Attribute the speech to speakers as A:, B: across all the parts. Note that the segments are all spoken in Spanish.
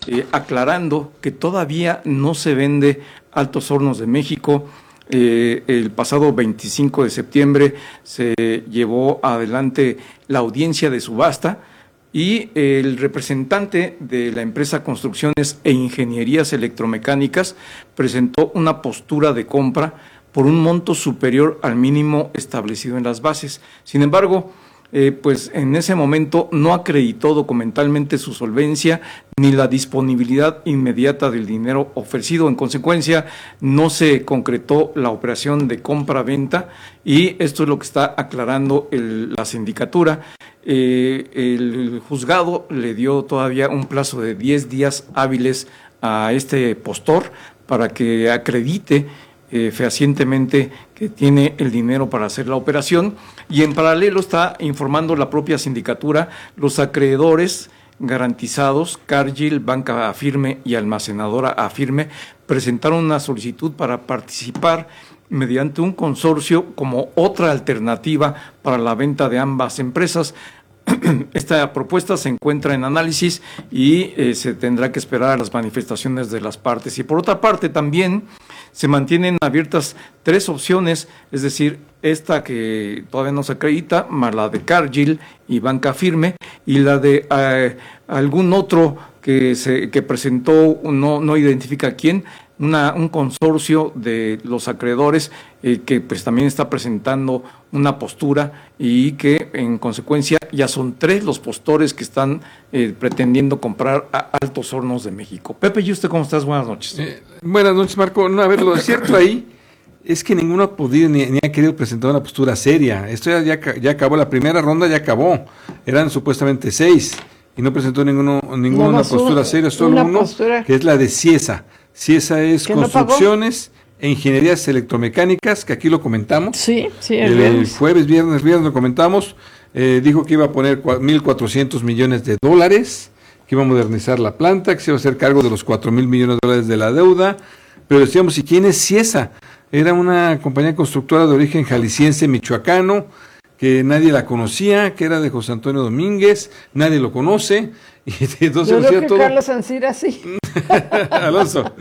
A: aclarando que todavía no se vende Altos Hornos de México. El pasado 25 de septiembre se llevó adelante la audiencia de subasta y el representante de la empresa Construcciones e Ingenierías Electromecánicas presentó una postura de compra por un monto superior al mínimo establecido en las bases. Sin embargo, pues en ese momento no acreditó documentalmente su solvencia ni la disponibilidad inmediata del dinero ofrecido. En consecuencia, no se concretó la operación de compra-venta y esto es lo que está aclarando la sindicatura. El juzgado le dio todavía un plazo de 10 días hábiles a este postor para que acredite fehacientemente que tiene el dinero para hacer la operación, y en paralelo está informando la propia sindicatura los acreedores garantizados, Cargill, Banca Afirme y Almacenadora Afirme, presentaron una solicitud para participar mediante un consorcio como otra alternativa para la venta de ambas empresas. Esta propuesta se encuentra en análisis y se tendrá que esperar a las manifestaciones de las partes. Y por otra parte también se mantienen abiertas 3 opciones, es decir, esta que todavía no se acredita, más la de Cargill y Banca Firme, y la de algún otro que presentó, no identifica quién, un consorcio de los acreedores que pues también está presentando una postura y que en consecuencia ya son 3 los postores que están pretendiendo comprar a Altos Hornos de México. Pepe, ¿y usted cómo estás? Buenas noches.
B: Buenas noches, Marco. No, a ver, lo cierto ahí es que ninguno ha podido ni ha querido presentar una postura seria. Esto ya acabó, la primera ronda ya acabó. Eran supuestamente 6 y no presentó ninguna postura seria, solo uno, que es la de Ciesa. Ciesa es Construcciones e Ingenierías Electromecánicas, que aquí lo comentamos.
C: Sí,
B: el jueves, viernes lo comentamos. Dijo que iba a poner $1,400 millones, que iba a modernizar la planta, que se iba a hacer cargo de los $4,000 millones de la deuda. Pero decíamos, ¿y quién es Ciesa? Era una compañía constructora de origen jalisciense michoacano, que nadie la conocía, que era de José Antonio Domínguez, nadie lo conoce. Y entonces
C: yo creo que todo... Carlos Ancira sí.
B: Alonso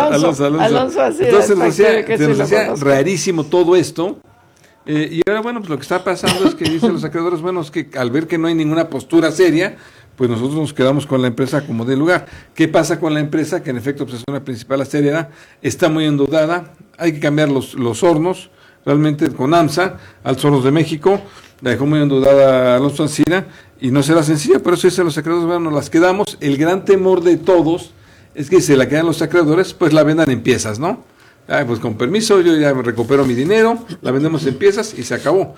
C: así.
B: Entonces se nos hacía rarísimo todo esto. Y ahora, bueno, pues lo que está pasando es que dicen los acreedores, bueno, es que al ver que no hay ninguna postura seria, pues nosotros nos quedamos con la empresa como de lugar. ¿Qué pasa con la empresa? Que en efecto pues es una principal acerera, está muy endeudada, hay que cambiar los hornos, realmente con AMSA, Altos Hornos de México, la dejó muy endeudada Alonso Ancira, y no será sencillo, por eso dicen los acreedores, bueno, nos las quedamos. El gran temor de todos es que si se la quedan los acreedores, pues la vendan en piezas, ¿no? Pues con permiso, yo ya recupero mi dinero, la vendemos en piezas y se acabó.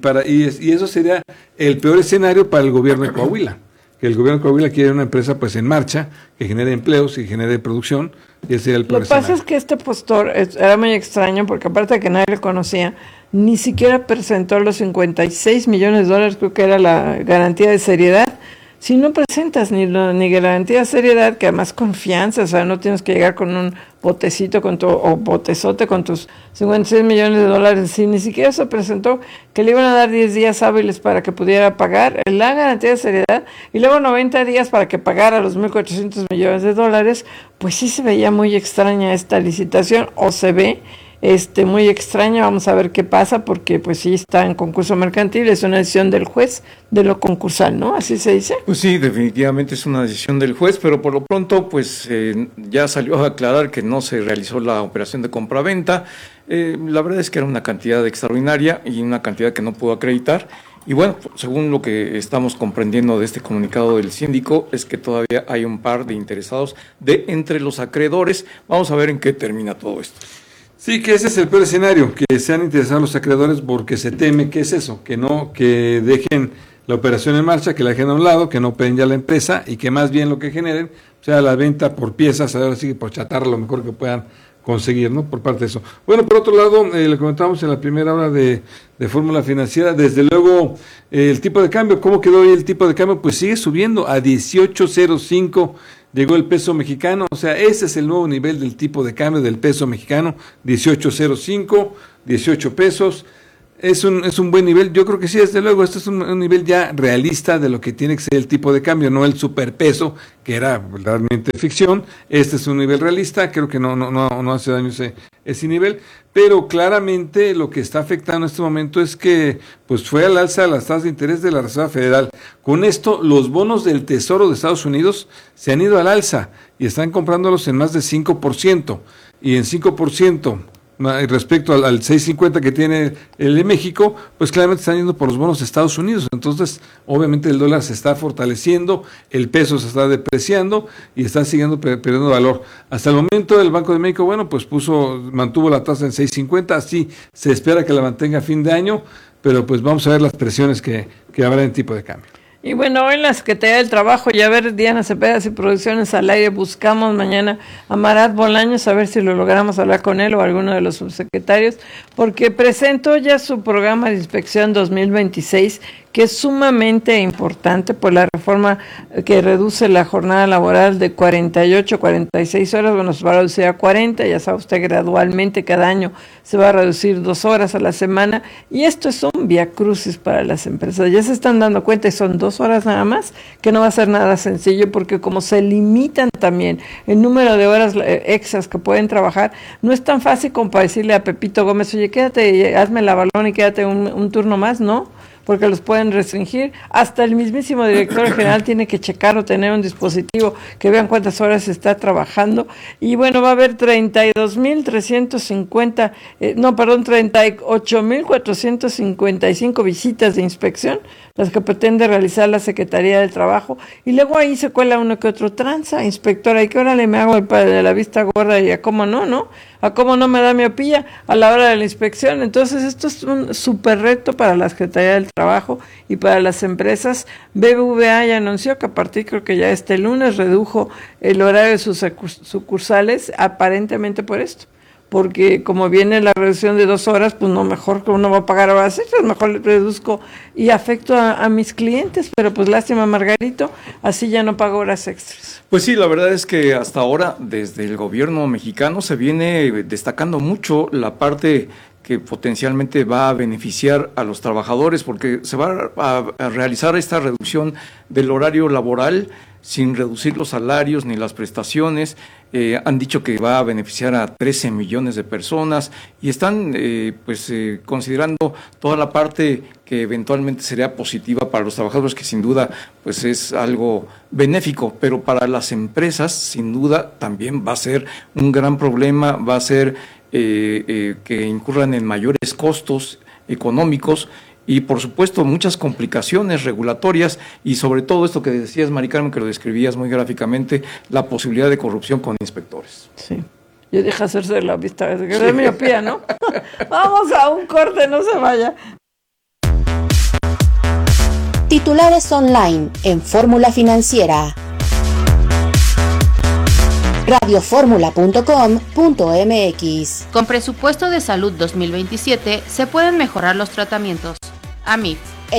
B: Y eso sería el peor escenario para el gobierno de Coahuila, que el gobierno de Coahuila quiere una empresa pues en marcha, que genere empleos y genere producción, y ese sería el peor escenario.
C: Lo que pasa es que este postor era muy extraño, porque aparte de que nadie le conocía, ni siquiera presentó los $56 millones, creo que era la garantía de seriedad. Si no presentas ni garantía de seriedad, que además confianza, o sea, no tienes que llegar con un botecito o botezote con tus $56 millones, si ni siquiera se presentó, que le iban a dar 10 días hábiles para que pudiera pagar la garantía de seriedad y luego 90 días para que pagara los $1,400 millones, pues sí se veía muy extraña esta licitación, o se ve muy extraña. Vamos a ver qué pasa, porque pues sí está en concurso mercantil, es una decisión del juez de lo concursal, ¿no? ¿Así se dice?
A: Pues sí, definitivamente es una decisión del juez, pero por lo pronto pues ya salió a aclarar que no se realizó la operación de compra-venta. La verdad es que era una cantidad extraordinaria y una cantidad que no pudo acreditar. Y bueno, según lo que estamos comprendiendo de este comunicado del síndico, es que todavía hay un par de interesados entre los acreedores. Vamos a ver en qué termina todo esto.
B: Sí, que ese es el peor escenario, que sean interesados los acreedores, porque se teme que es eso, que dejen la operación en marcha, que la dejen a un lado, que no operen ya la empresa y que más bien lo que generen sea la venta por piezas, ahora sí que por chatarra, lo mejor que puedan conseguir, ¿no? Por parte de eso. Bueno, por otro lado, le comentamos en la primera hora de Fórmula Financiera, desde luego el tipo de cambio. ¿Cómo quedó hoy el tipo de cambio? Pues sigue subiendo a 18.05. Llegó el peso mexicano, o sea, ese es el nuevo nivel del tipo de cambio del peso mexicano, 18.05, 18 pesos. Es un buen nivel. Yo creo que sí, desde luego, este es un nivel ya realista de lo que tiene que ser el tipo de cambio, no el superpeso, que era realmente ficción. Este es un nivel realista, creo que no hace daño ese nivel, pero claramente lo que está afectando en este momento es que pues fue al alza las tasas de interés de la Reserva Federal. Con esto, los bonos del Tesoro de Estados Unidos se han ido al alza y están comprándolos en más de 5%, y en 5%, respecto al 6.50 que tiene el de México, pues claramente están yendo por los bonos de Estados Unidos. Entonces, obviamente el dólar se está fortaleciendo, el peso se está depreciando y está siguiendo perdiendo valor. Hasta el momento el Banco de México, bueno, pues mantuvo la tasa en 6.50, así se espera que la mantenga a fin de año, pero pues vamos a ver las presiones que habrá en tipo de cambio.
C: Y bueno, hoy en la Secretaría del Trabajo, ya ver Diana Cepedas y Producciones al Aire, buscamos mañana a Marat Bolaños, a ver si lo logramos hablar con él o alguno de los subsecretarios, porque presentó ya su programa de inspección 2026, que es sumamente importante por la reforma que reduce la jornada laboral de 48 a 46 horas, bueno, se va a reducir a 40, ya sabe usted, gradualmente cada año se va a reducir 2 horas a la semana, y esto es un viacrucis para las empresas, ya se están dando cuenta, y son 2 horas nada más, que no va a ser nada sencillo, porque como se limitan también el número de horas extras que pueden trabajar, no es tan fácil como para decirle a Pepito Gómez, oye, quédate, hazme la balón y quédate un turno más, ¿no? Porque los pueden restringir. Hasta el mismísimo director general tiene que checar o tener un dispositivo que vean cuántas horas está trabajando. Y bueno, va a haber 38.455 visitas de inspección, las que pretende realizar la Secretaría del Trabajo. Y luego ahí se cuela uno que otro tranza, inspectora, y que ahora me hago el padre de la vista gorda y a cómo no, ¿no? A cómo no me da miopía a la hora de la inspección. Entonces esto es un súper reto para la Secretaría del Trabajo y para las empresas. BBVA ya anunció que a partir, creo que ya este lunes, redujo el horario de sus sucursales, aparentemente por esto, porque como viene la reducción de 2 horas, pues no, mejor que uno va a pagar horas extras, mejor le reduzco y afecto a mis clientes, pero pues lástima, Margarito, así ya no pago horas extras.
A: Pues sí, la verdad es que hasta ahora desde el gobierno mexicano se viene destacando mucho la parte que potencialmente va a beneficiar a los trabajadores, porque se va a realizar esta reducción del horario laboral sin reducir los salarios ni las prestaciones. Han dicho que va a beneficiar a 13 millones de personas y están considerando toda la parte que eventualmente sería positiva para los trabajadores, que sin duda pues es algo benéfico, pero para las empresas sin duda también va a ser un gran problema, va a ser que incurran en mayores costos económicos y por supuesto muchas complicaciones regulatorias, y sobre todo esto que decías, Mari Carmen, que lo describías muy gráficamente, la posibilidad de corrupción con inspectores.
C: Sí, yo deja hacerse la vista, que es miopía, ¿no? Vamos a un corte, no se vaya.
D: Titulares online en Fórmula Financiera. radioformula.com.mx.
E: Con presupuesto de salud 2027 se pueden mejorar los tratamientos. AMIF.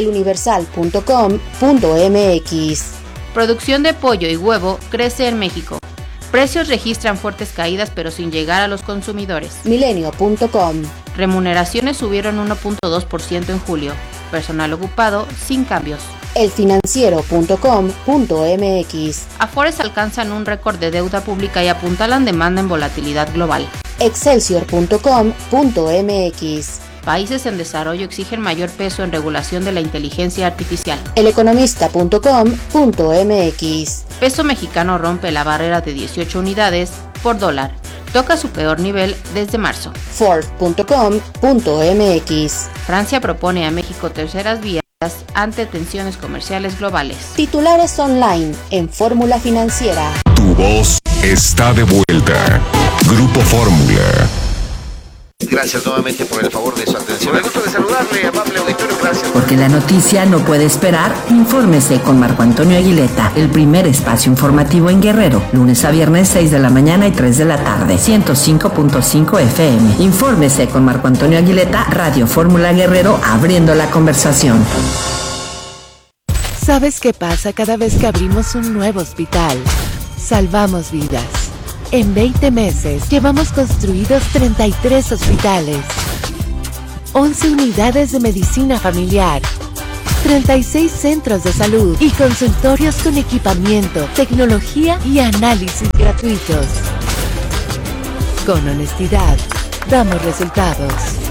D: eluniversal.com.mx.
E: Producción de pollo y huevo crece en México. Precios registran fuertes caídas pero sin llegar a los consumidores.
D: Milenio.com.
E: Remuneraciones subieron 1.2% en julio. Personal ocupado sin cambios.
D: elfinanciero.com.mx.
E: Afores alcanzan un récord de deuda pública y apuntalan demanda en volatilidad global.
D: Excelsior.com.mx.
E: Países en desarrollo exigen mayor peso en regulación de la inteligencia artificial.
D: Eleconomista.com.mx.
E: Peso mexicano rompe la barrera de 18 unidades por dólar. Toca su peor nivel desde marzo.
D: Ford.com.mx.
E: Francia propone a México terceras vías ante tensiones comerciales globales.
D: Titulares online en Fórmula Financiera.
F: Tu voz está de vuelta. Grupo Fórmula.
G: Gracias nuevamente por el favor de su atención. Me gusto de saludarle, amable auditorio, gracias.
H: Porque la noticia no puede esperar, infórmese con Marco Antonio Aguileta, el primer espacio informativo en Guerrero, lunes a viernes 6 de la mañana y 3 de la tarde, 105.5 FM. Infórmese con Marco Antonio Aguileta, Radio Fórmula Guerrero, abriendo la conversación.
I: ¿Sabes qué pasa cada vez que abrimos un nuevo hospital? Salvamos vidas. En 20 meses llevamos construidos 33 hospitales. 11 unidades de medicina familiar, 36 centros de salud y consultorios con equipamiento, tecnología y análisis gratuitos. Con honestidad, damos resultados.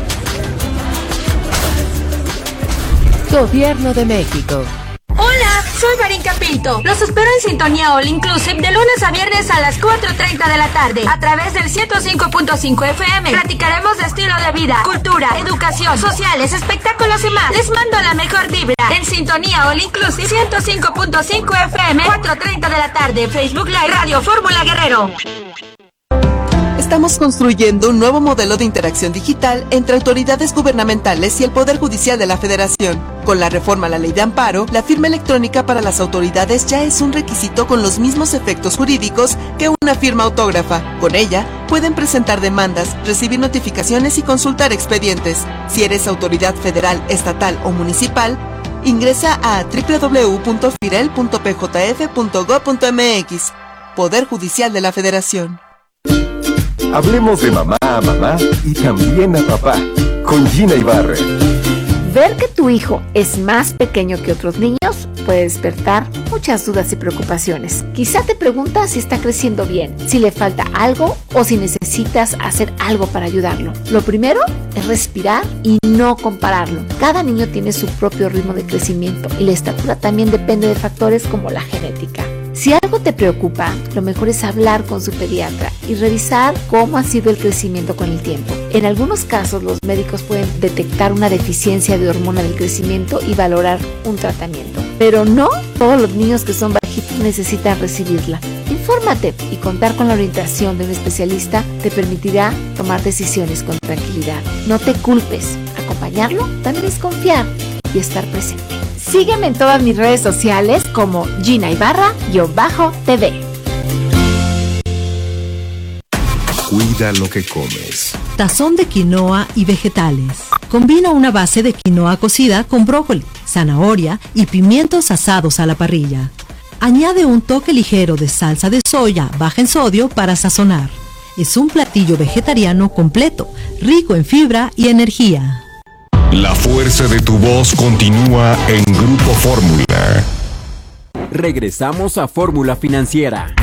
I: Gobierno de México.
J: Hola, soy Marín Capito. Los espero en Sintonía All Inclusive de lunes a viernes a las 4:30 de la tarde a través del 105.5 FM. Platicaremos de estilo de vida, cultura, educación, sociales, espectáculos y más. Les mando la mejor vibra en Sintonía All Inclusive 105.5 FM, 4:30 de la tarde. Facebook Live Radio Fórmula Guerrero.
K: Estamos construyendo un nuevo modelo de interacción digital entre autoridades gubernamentales y el Poder Judicial de la Federación. Con la reforma a la Ley de Amparo, la firma electrónica para las autoridades ya es un requisito con los mismos efectos jurídicos que una firma autógrafa. Con ella, pueden presentar demandas, recibir notificaciones y consultar expedientes. Si eres autoridad federal, estatal o municipal, ingresa a www.firel.pjf.gov.mx. Poder Judicial de la Federación.
L: Hablemos de mamá a mamá y también a papá, con Gina Ibarra.
M: Ver que tu hijo es más pequeño que otros niños puede despertar muchas dudas y preocupaciones. Quizá te preguntas si está creciendo bien, si le falta algo o si necesitas hacer algo para ayudarlo. Lo primero es respirar y no compararlo. Cada niño tiene su propio ritmo de crecimiento y la estatura también depende de factores como la genética. Si algo te preocupa, lo mejor es hablar con su pediatra y revisar cómo ha sido el crecimiento con el tiempo. En algunos casos, los médicos pueden detectar una deficiencia de hormona del crecimiento y valorar un tratamiento. Pero no todos los niños que son bajitos necesitan recibirla. Infórmate y contar con la orientación de un especialista te permitirá tomar decisiones con tranquilidad. No te culpes. Acompañarlo también es confiar y estar presente. Sígueme en todas mis redes sociales como Gina Ibarra-TV.
F: Cuida lo que comes.
N: Tazón de quinoa y vegetales. Combina una base de quinoa cocida con brócoli, zanahoria y pimientos asados a la parrilla. Añade un toque ligero de salsa de soya baja en sodio para sazonar. Es un platillo vegetariano completo, rico en fibra y energía.
F: La fuerza de tu voz continúa en Grupo Fórmula.
O: Regresamos a Fórmula Financiera.